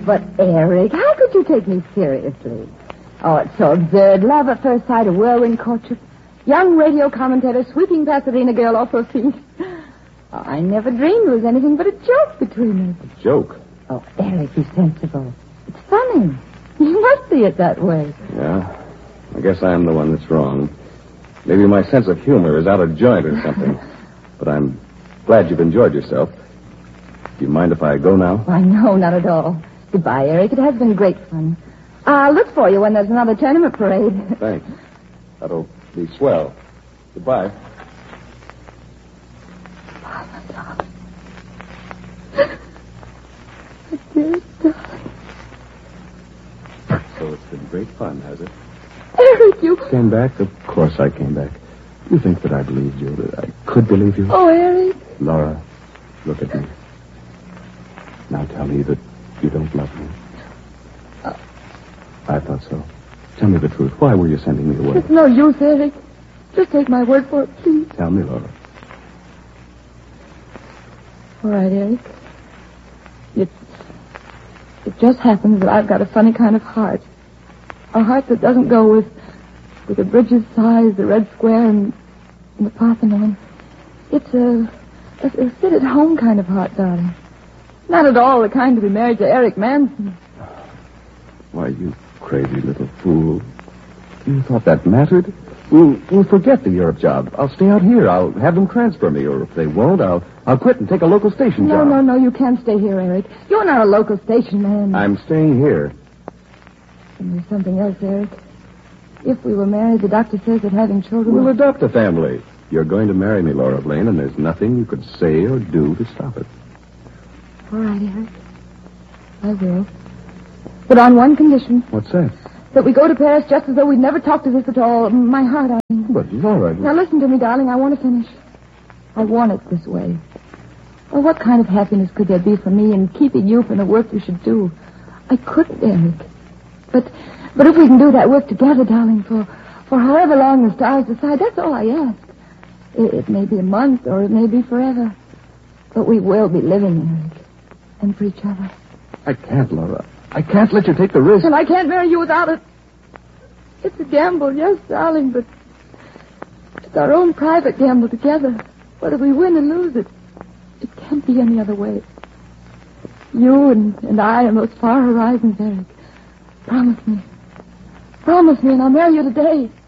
but Eric, how could you take me seriously? Oh, it's so absurd. Love at first sight, a whirlwind courtship. Young radio commentator sweeping Pasadena girl off her feet. Oh, I never dreamed it was anything but a joke between us. A joke? Oh, Eric, be sensible. It's funny. You must see it that way. Yeah, I guess I'm the one that's wrong. Maybe my sense of humor is out of joint or something. But I'm glad you've enjoyed yourself. Do you mind if I go now? Why, no, not at all. Goodbye, Eric. It has been great fun. I'll look for you when there's another tournament parade. Thanks. That'll be swell. Goodbye. Oh, my darling. My dearest darling. So it's been great fun, has it? Eric, you... Came back? Of course I came back. You think that I believed you, that I could believe you? Oh, Eric. Laura, look at me. Now tell me that you don't love me. I thought so. Tell me the truth. Why were you sending me away? It's no use, Eric. Just take my word for it, please. Tell me, Laura. All right, Eric. It just happens that I've got a funny kind of heart. A heart that doesn't go with the bridge's size, the red square, and the Parthenon. It's a sit-at-home kind of heart, darling. Not at all the kind to be married to Eric Manson. Why, you crazy little fool. You thought that mattered? We'll forget the Europe job. I'll stay out here. I'll have them transfer me, or if they won't, I'll quit and take a local station job. No, you can't stay here, Eric. You're not a local station man. I'm staying here. And there's something else, Eric. If we were married, the doctor says that having children... We'll adopt a family. You're going to marry me, Laura Blaine, and there's nothing you could say or do to stop it. All right, Eric. I will. But on one condition. What's that? That we go to Paris just as though we'd never talked of this at all. My heart, I mean. But, Laura... Now, listen to me, darling. I want to finish. I want it this way. Well, what kind of happiness could there be for me in keeping you from the work you should do? I couldn't, Eric. But if we can do that work together, darling, for however long the stars decide, that's all I ask. It may be a month or it may be forever. But we will be living, Eric. And for each other. I can't, Laura. I can't let you take the risk. And I can't marry you without it. It's a gamble, yes, darling, but it's our own private gamble together. Whether we win or lose it, it can't be any other way. You and I on those far horizons, Eric. Promise me. Promise me, and I'll marry you today.